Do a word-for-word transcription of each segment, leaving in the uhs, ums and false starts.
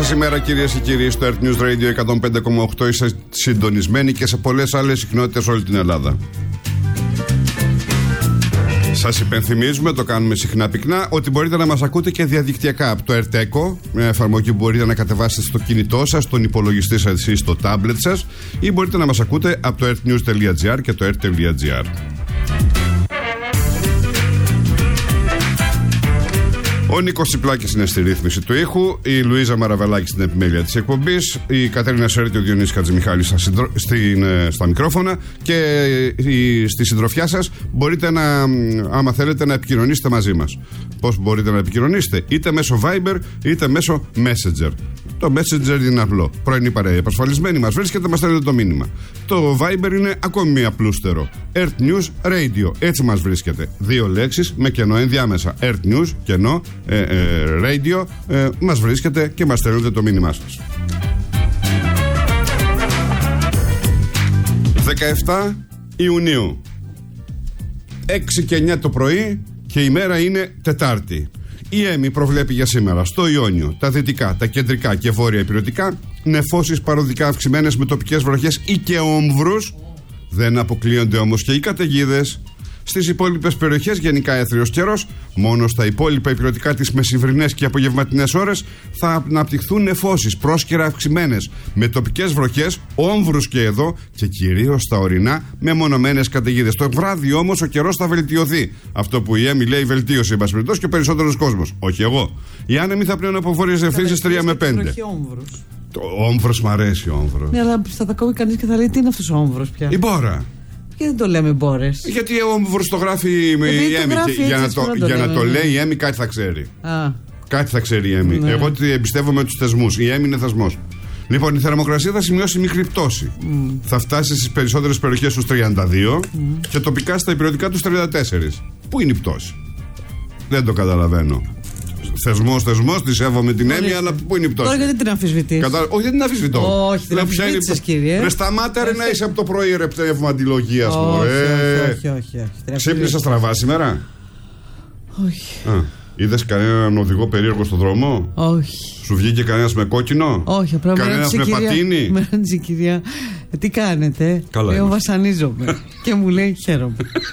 σας ημέρα, κυρίες και κύριοι. Στο Earth News Radio εκατόν πέντε κόμμα οκτώ είστε συντονισμένοι και σε πολλές άλλες συχνότητες όλη την Ελλάδα. Σας υπενθυμίζουμε, το κάνουμε συχνά πυκνά, ότι μπορείτε να μας ακούτε και διαδικτυακά από το Erteco, μια εφαρμογή που μπορείτε να κατεβάσετε στο κινητό σας, στον υπολογιστή σας ή στο tablet σας, ή μπορείτε να μας ακούτε από το earthnews τελεία gr και το earth τελεία gr. Ο Νίκος Τσιπλάκης είναι στη ρύθμιση του ήχου, η Λουίζα Μαραβελάκη στην επιμέλεια της εκπομπής, η Κατερίνα Σέρτη, ο Διονύσης Χατζημιχάλης στα, συντρο... στην, στα μικρόφωνα και η... στη συντροφιά σας μπορείτε να, άμα θέλετε, να επικοινωνήσετε μαζί μας. Πώς μπορείτε να επικοινωνήσετε? Είτε μέσω Viber είτε μέσω Messenger. Το Messenger είναι απλό. Πρωινή παρέα επασφαλισμένη μας βρίσκεται, μας στέλνετε το μήνυμα. Το Viber είναι ακόμη απλούστερο. Earth News Radio. Έτσι μας βρίσκεται. Δύο λέξεις με κενό ενδιάμεσα. Earth News, κενό, ε, ε, Radio. Ε, μας βρίσκεται και μας στέλνετε το μήνυμά σας. δεκαεφτά Ιουνίου. έξι και εννιά το πρωί και η μέρα είναι Τετάρτη. Η ΕΜΗ προβλέπει για σήμερα στο Ιόνιο, τα δυτικά, τα κεντρικά και βόρεια ηπειρωτικά νεφώσεις παροδικά αυξημένες με τοπικές βροχές ή και όμβρους. Δεν αποκλείονται όμως και οι καταιγίδες. Στις υπόλοιπες περιοχές γενικά έθριος καιρός. Μόνο στα υπόλοιπα ηπειρωτικά τις μεσημβρινές και απογευματινές ώρες θα αναπτυχθούν νεφώσεις πρόσκαιρα αυξημένες με τοπικές βροχές, όμβρους και εδώ και κυρίως στα ορεινά με μονομένες καταιγίδες. Το βράδυ όμως ο καιρός θα βελτιωθεί. Αυτό που η ΕΜΗ λέει βελτίωση, εν πάση περιπτώσει, και ο περισσότερος κόσμος. Όχι εγώ. Οι άνεμοι θα πλέον από βόρειες ευθύνσεις τρία με πέντε. Το όμβρος μ' αρέσει ο όμβρος. Ναι, αλλά θα τα κόβει κανείς και θα λέει τι είναι αυτός ο όμβρος πια. Η μπόρα. Και δεν το λέμε μπόρες. Γιατί ο όμβρος το γράφει η ΕΜΗ. Για να το, για να το λέει η ΕΜΗ κάτι θα ξέρει. Α. Κάτι θα ξέρει η ΕΜΗ. Ναι. Εγώ εμπιστεύομαι τους θεσμούς. Η ΕΜΗ είναι θεσμός. Λοιπόν, η θερμοκρασία θα σημειώσει μικρή πτώση. Mm. Θα φτάσει στις περισσότερες περιοχές στους τριάντα δύο mm. και τοπικά στα ηπειρωτικά τους τριάντα τέσσερα. Πού είναι η πτώση? Δεν το καταλαβαίνω. Θεσμός, θεσμός, τη σέβομαι την ΕΜΗ, αλλά πού είναι η πτώση? Τώρα γιατί την αμφισβητείς? Κατα... Όχι, δεν την αμφισβητώ. Όχι, την αμφισβήτησες, κύριε. Ρε σταμάτα ρε να είσαι από το πρωί ρε πνεύμα αντιλογίας μου. Όχι, όχι, όχι, όχι. Ξύπνησες στραβά σήμερα? Όχι. Α, είδες κανέναν οδηγό περίεργο στον δρόμο? Όχι. Σου βγήκε κανένας με κόκκινο? Όχι, απλά κανένας με κυρία, πατίνι? Με ρώτησε η κυρία, τι κάνετε? Καλά. Εγώ βασανίζομαι. Και μου λέει χαίρομαι.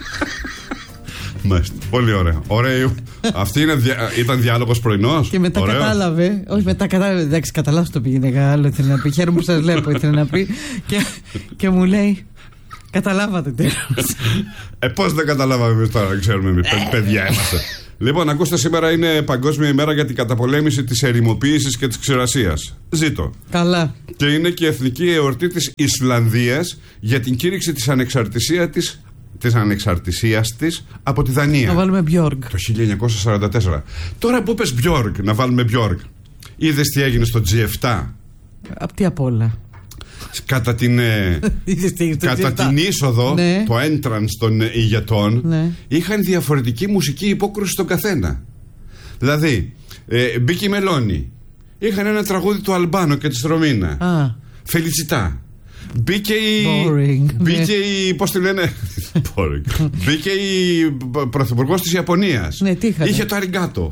Μάλιστα. Πολύ ωραία. Ωραίο. Αυτή είναι δια... ήταν διάλογος πρωινός. Και μετά ωραίος. Κατάλαβε. Όχι, μετά κατάλαβε. Εντάξει, καταλάβω το πήγαινε άλλο. Ήθελε να πει. Χαίρομαι που σας βλέπω. Ήθελε να πει. Και, και μου λέει. Καταλάβατε τέλος. Ε, πώς δεν καταλάβαμε εμείς τώρα, ξέρουμε εμείς. Παιδιά είμαστε. Λοιπόν, ακούστε, σήμερα είναι Παγκόσμια ημέρα για την καταπολέμηση της ερημοποίησης και της ξηρασίας. Ζήτω. Καλά. Και είναι και εθνική εορτή της Ισλανδίας για την κήρυξη της ανεξαρτησίας της. Της ανεξαρτησίας της από τη Δανία. Να βάλουμε Μπιόργκ. Το χίλια εννιακόσια σαράντα τέσσερα. Τώρα που πες Μπιόργκ, να βάλουμε Μπιόργκ. Είδες τι έγινε στο τζι επτά? Απ' τι απ' όλα. Κατά την, κατά την είσοδο, ναι. Το entrance των ηγετών, ναι. Είχαν διαφορετική μουσική υπόκρουση στον καθένα. Δηλαδή, ε, μπήκε η Μελώνη. Είχαν ένα τραγούδι του Αλμπάνο και της Ρωμίνα. Φελιτσιτά. Μπήκε η. Boring, μπήκε ναι. η. Πώς τη λένε? Μπήκε η πρωθυπουργός της Ιαπωνίας. Ναι, τι είχατε? Είχε το αριγκάτο.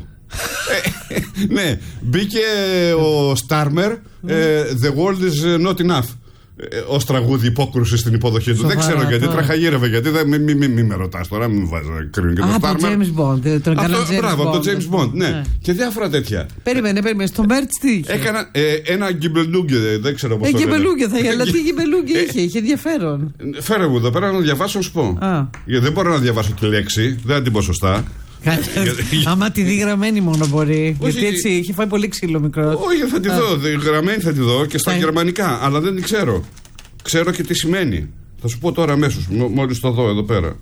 Ναι, μπήκε ο Στάρμερ. The world is not enough. Ως τραγούδι υπόκρουση στην υποδοχή του. Δεν ξέρω γιατί, τραχαγύρευε. Γιατί δεν. Μη, μη, μη, μη με ρωτάς τώρα, μην βάζει κρίνο και το Στάρμερ. Από τον James Bond. Τον αυτό, James μπράβο, Bond, από τον James Bond. Ναι. Ναι. Και διάφορα τέτοια. Περίμενε, περίμενε. Στο Μέρτ τι είχε? Έκανα ε, ένα γκιμπελούγκε, δεν ξέρω πώς ε, το λένε. Γκιμπελούγκε θα είχε, αλλά τι γκιμπελούγκε είχε, είχε ενδιαφέρον. Φέρε μου εδώ πέρα να διαβάσω, σου πω. Γιατί δεν μπορώ να διαβάσω τη λέξη, δεν θα την πω σωστά. Άμα τη δει γραμμένη μόνο μπορεί. Γιατί έτσι είχε φάει πολύ ξύλο μικρό. Όχι, θα τη δω. Γραμμένη θα τη δω και στα γερμανικά, αλλά δεν την ξέρω. Ξέρω και τι σημαίνει. Θα σου πω τώρα αμέσως, μόλις το δω εδώ πέρα.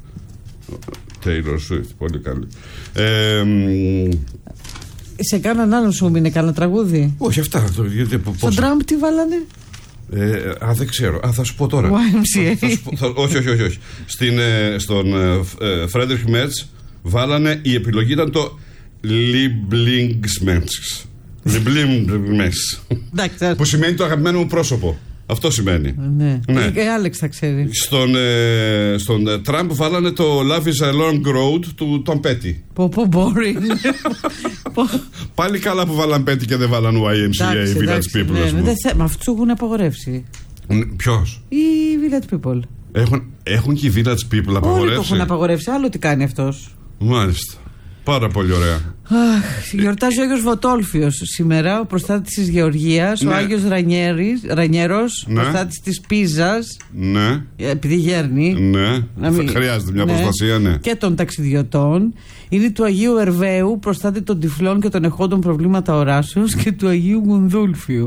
Taylor Swift, πολύ καλή. Ε, σε κάναν άλλο σου είναι κανένα τραγούδι? Όχι, αυτά. Στον Τραμπ τι βάλανε? Ε, α, δεν ξέρω. Α, θα σου πω τώρα. γουάι εμ σι έι. Θα, θα πω, θα, όχι, όχι, όχι. όχι. Στην, ε, στον Φρέντερικ Μέτς βάλανε, η επιλογή ήταν το Lieblingsmensch. Lieblingsmensch. Που σημαίνει το αγαπημένο μου πρόσωπο. Αυτό σημαίνει. Ναι. Ναι. Και Άλεξ θα ξέρει. Στον, ε, στον ε, Τραμπ βάλανε το Love is a long road του Tom Petty. Πω πω boring. Πάλι καλά που βάλαν πέτη και δεν βάλαν γουάι εμ σι έι, Village People. Ναι, ναι, μα αυτού έχουν απαγορεύσει. Ποιος? Οι Village People. Έχουν, έχουν και οι Village People απαγορεύσει. Όλοι το έχουν απαγορεύσει. Άλλο τι κάνει αυτός. Μάλιστα. Πάρα πολύ ωραία. Αχ, γιορτάζει ο Άγιος Βοτόλφιος σήμερα, ο προστάτης της Γεωργίας, ναι. Ο Άγιος Ρανιέρος, ναι. Προστάτης της Πίζας, ναι. Επειδή γέρνει, ναι. Μην... χρειάζεται μια ναι. προστασία, ναι. Και των ταξιδιωτών. Είναι του Αγίου Ερβαίου, προστάτη των τυφλών και των εχόντων προβλήματα οράσεως, και του Αγίου Γουνδούλφιου.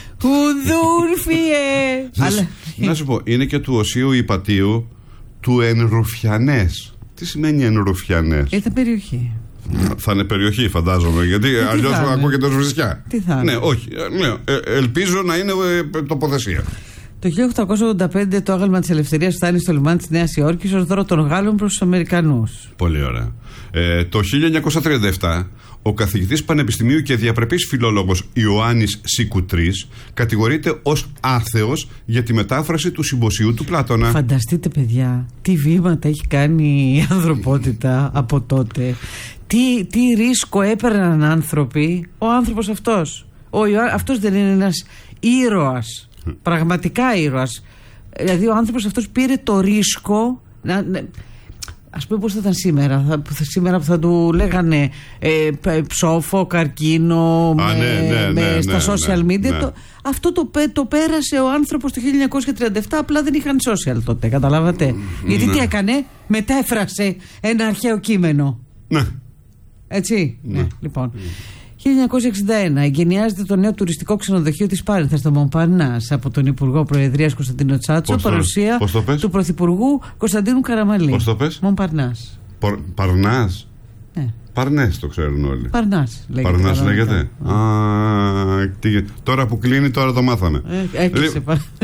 Γουνδούλφιε! Αλλά... Να σου πω, είναι και του Οσίου Ιπατίου του Ενρουφιανές. Τι σημαίνει Ενρουφιανές? Ήταν περιοχή. Θα είναι περιοχή, φαντάζομαι, γιατί αλλιώς ακούγεται ως βρισιά. Τι θα είναι? Ναι, όχι. Ναι, ε, ελπίζω να είναι ε, τοποθεσία. Το χίλια οκτακόσια ογδόντα πέντε το άγαλμα της Ελευθερίας φτάνει στο λιμάνι της Νέας Υόρκης ως δώρο των Γάλλων προς τους Αμερικανούς. Πολύ ωραία. Ε, το χίλια εννιακόσια τριάντα επτά ο καθηγητής πανεπιστημίου και διαπρεπής φιλόλογος Ιωάννης Σικουτρής κατηγορείται ως άθεος για τη μετάφραση του Συμποσίου του Πλάτωνα. Φανταστείτε, παιδιά, τι βήματα έχει κάνει η ανθρωπότητα από τότε. Τι, τι ρίσκο έπαιρναν άνθρωποι. Ο άνθρωπος αυτός ο Ιωά... αυτός δεν είναι ένας ήρωας? Πραγματικά ήρωας. Δηλαδή ο άνθρωπος αυτός πήρε το ρίσκο να... Ας πούμε πώς θα ήταν σήμερα. Θα, σήμερα που θα του λέγανε ε, ψόφο, καρκίνο, Α, με, ναι, ναι, με, ναι, στα ναι, social media. Ναι. Το, αυτό το, το πέρασε ο άνθρωπος το χίλια εννιακόσια τριάντα επτά. Απλά δεν είχαν social τότε, καταλάβατε. Mm, Γιατί ναι. τι έκανε? Μετέφρασε ένα αρχαίο κείμενο. Ναι. Έτσι. Ναι. Ναι. Λοιπόν. Mm. χίλια εννιακόσια εξήντα ένα εγκαινιάζεται το νέο τουριστικό ξενοδοχείο της Πάρνηθας στο Μομπαρνάς από τον Υπουργό Προεδρίας Κωνσταντίνο Τσάτσο, παρουσία του Πρωθυπουργού Κωνσταντίνου Καραμαλή. Πώς το πες? Μομπαρνάς. Παρνάς. Ναι. Παρνές το ξέρουν όλοι. Παρνάς λέγεται. Παρνάς λέγεται. Α, τι, τώρα που κλείνει, τώρα το μάθαμε. Ε, έκλεισε.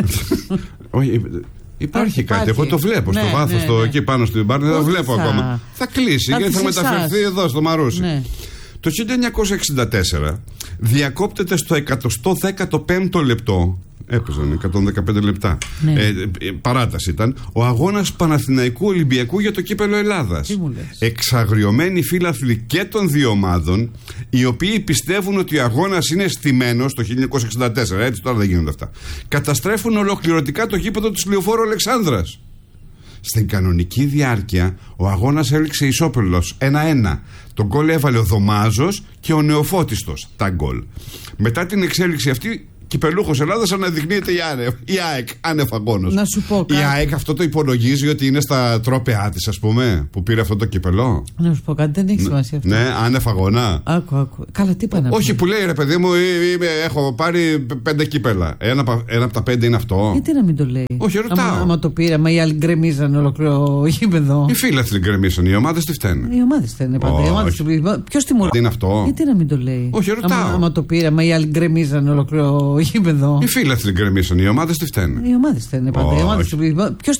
Όχι. Υπάρχει κάτι, εγώ το βλέπω ναι, στο βάθος, ναι, ναι. εκεί πάνω στην Πάρνηθα, το βλέπω θα... ακόμα. Θα κλείσει γιατί θα μεταφερθεί εδώ στο Μαρούσι. Ναι. Το χίλια εννιακόσια εξήντα τέσσερα διακόπτεται στο εκατόν δέκατο πέμπτο λεπτό, έπαιζαν εκατόν δεκαπέντε λεπτά, ναι. ε, ε, παράταση ήταν, ο αγώνας Παναθηναϊκού Ολυμπιακού για το κύπελλο Ελλάδας. Εξαγριωμένοι φίλαθλοι και των δύο ομάδων, οι οποίοι πιστεύουν ότι ο αγώνας είναι στημένος το χίλια εννιακόσια εξήντα τέσσερα, έτσι τώρα δεν γίνονται αυτά, καταστρέφουν ολοκληρωτικά το γήπεδο του Λεωφόρου Αλεξάνδρας. Στην κανονική διάρκεια ο αγώνας έληξε ισόπελος ένα ένα. Τον γκολ έβαλε ο Δωμάζος και ο Νεοφώτιστος τα γκολ. Μετά την εξέλιξη αυτή, κυπελούχος Ελλάδας αναδεικνύεται η, η ΑΕΚ άνευ αγώνος. Να σου πω κάτι. Η ΑΕΚ αυτό το υπολογίζει ότι είναι στα τρόπεά της, ας πούμε, που πήρε αυτό το κυπελό. Να σου πω κάτι, δεν έχει σημασία αυτό. Ναι, άνευ αγώνα. Άκου, άκου. Καλά, τι είπα να πω. Όχι, που λέει ρε παιδί μου, είμαι, έχω πάρει πέντε κύπελα. Ένα, ένα από τα πέντε είναι αυτό. Γιατί να μην το λέει? Όχι, ρωτάω. Άμα, άμα το πήρε, άμα οι άλλοι γκρεμίζαν ολόκληρο γήπεδο. Οι φίλαθλοι γκρεμίζαν, οι ομάδες τι φταίνουν? Οι ομάδες φταίνουν πάντα. Ποιο τιμωρεί? Είναι αυτό. Γιατί να μην το λέει? Όχι, ρωτάω. Άμα, άμα το πήρε, άμα οι άλλοι γκρεμίζαν ολόκληρο γήπεδο. Οι φίλαθλοι γκρεμίσαν, οι ομάδες τι φταίνουν? Οι ομάδες φταίνουν πάντα. Ποιο